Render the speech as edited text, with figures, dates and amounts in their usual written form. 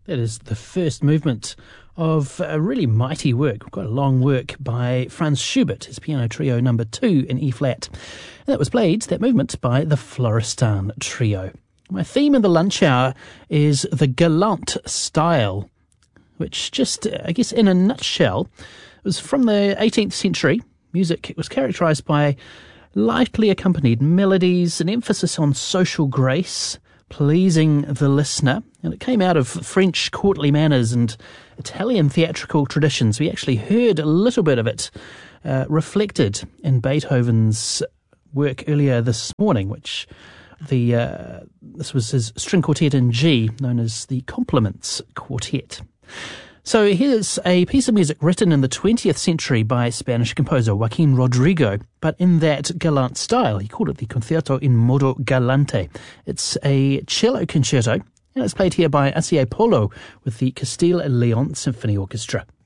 That is the first movement of a really mighty work, quite a long work by Franz Schubert, his piano trio number 2 in E-flat. And that was played, that movement, by the Florestan Trio. My theme in the lunch hour is the galant style, which just, I guess, in a nutshell, was from the 18th century. Music was characterised by lightly accompanied melodies, an emphasis on social grace, pleasing the listener, and it came out of French courtly manners and Italian theatrical traditions. We actually heard a little bit of it reflected in Beethoven's work earlier this morning, which this was his string quartet in G, known as the Compliments Quartet. So here's a piece of music written in the 20th century by Spanish composer Joaquin Rodrigo, but in that galant style. He called it the Concierto in Modo Galante. It's a cello concerto, and it's played here by Asier Polo with the Castile and Leon Symphony Orchestra.